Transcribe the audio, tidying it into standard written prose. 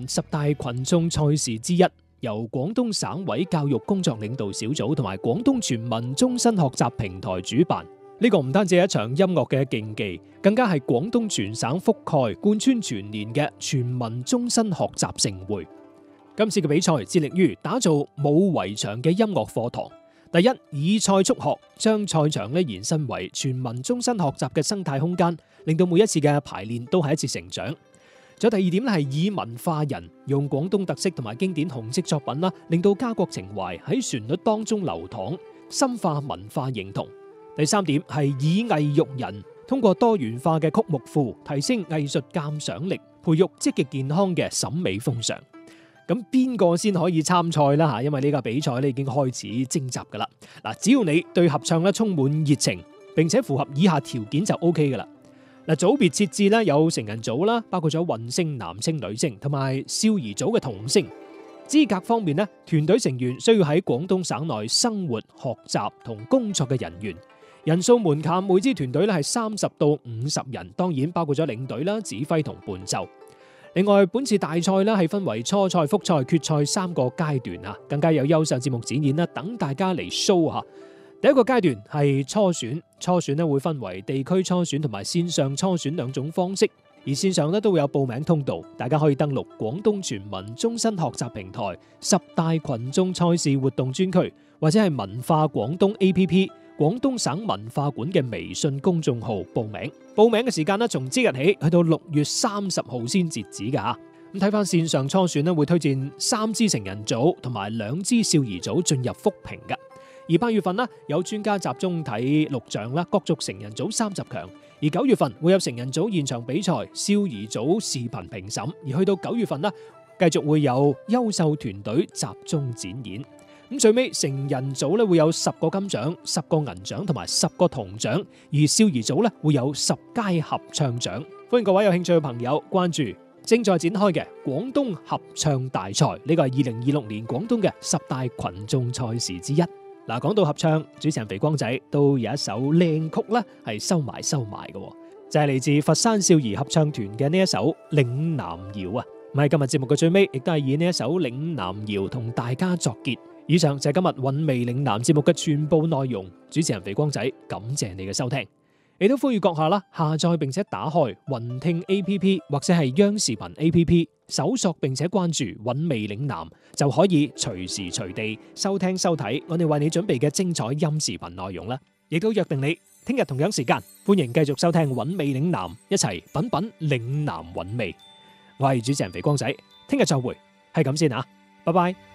文十大群眾賽事之一，由廣東省委教育工作領導小組同埋廣東全民終身學習平台主辦。呢個唔單止係一場音樂嘅競技，更加係廣東全省覆蓋貫穿全年嘅全民終身學習盛會。今次嘅比賽致力於打造冇圍牆嘅音樂課堂。第一，以賽促學，將賽場延伸為全民終身學習嘅生態空間，令到每一次嘅排練都係一次成長。仲有第二點係以文化人，用廣東特色同埋經典紅色作品令到家國情懷喺旋律當中流淌，深化文化認同。第三點係以藝育人，通過多元化嘅曲目庫，提升藝術鑑賞力，培育積極健康嘅審美風尚。咁邊個先可以參賽啦？因為呢個比賽已經開始徵集噶啦。只要你對合唱充滿熱情，並且符合以下條件就 OK 噶啦。組別設置有成人組啦，包括咗混聲、男聲、女聲，同埋少兒組嘅童聲。資格方面團隊成員需要喺廣東省內生活、學習同工作嘅人員。人數門檻，每支團隊係30到50人，當然包括咗領隊啦、指揮同伴奏。另外，本次大賽係分為初賽、複賽、決賽3個階段，更加有優秀節目展演等大家嚟 show 下。第一個階段係初選，初選會分為地區初選同埋線上初選兩種方式，而線上都會有報名通道，大家可以登錄廣東全民終身學習平台10大群眾賽事活動專區，或者係文化廣東 APP 廣東省文化館嘅微信公眾號報名。報名嘅時間從即日起去到6月30號先截止㗎。咁睇翻線上初選會推薦3支成人組同埋2支少兒組進入複評㗎。而8月份有專家集中睇錄像啦，角逐成人組30強。而9月份會有成人組現場比賽，少兒組視頻評審。而去到9月份繼續會有優秀團隊集中展演。咁最尾成人組會有10個金獎、10個銀獎同埋10個銅獎，而少兒組會有10佳合唱獎。歡迎各位有興趣嘅朋友關注正在展開嘅廣東合唱大賽，呢個係2026年廣東嘅10大群眾賽事之一。講到合唱，主持人肥光仔都有一首靚曲係收埋嘅，就係嚟自佛山少兒合唱團嘅呢一首《嶺南謠》啊。咁喺今日節目嘅最尾，亦都係以呢一首《嶺南謠》同大家作結。以上就係今日韻味嶺南節目嘅全部內容。主持人肥光仔感謝你嘅收聽，亦都呼籲閣下下載並且打開雲聽 APP 或者係央視頻 APP， 搜索並且關注韻味嶺南，就可以隨時隨地收聽收睇我哋為你準備嘅精彩音視頻內容啦。亦都約定你聽日同樣時間，歡迎繼續收聽韻味嶺南，一齊品品嶺南韻味。我係主持人肥光仔，聽日再會，係咁先啊，拜拜。